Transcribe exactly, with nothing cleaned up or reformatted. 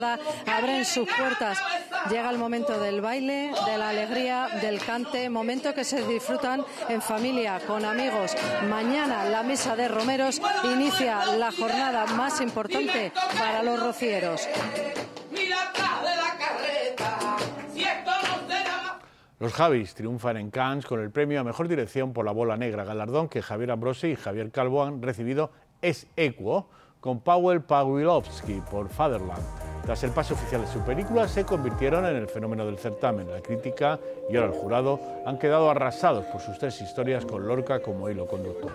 Abren sus puertas, llega el momento del baile, de la alegría, del cante, momento que se disfrutan en familia, con amigos. Mañana la misa de romeros inicia la jornada más importante para los rocieros. Los Javis triunfan en Cannes con el premio a Mejor Dirección por La Bola Negra, galardón que Javier Ambrosi y Javier Calvo han recibido ex aequo con Paweł Pawłowski por Fatherland. Tras el pase oficial de su película, se convirtieron en el fenómeno del certamen. La crítica y ahora el jurado han quedado arrasados por sus tres historias con Lorca como hilo conductor.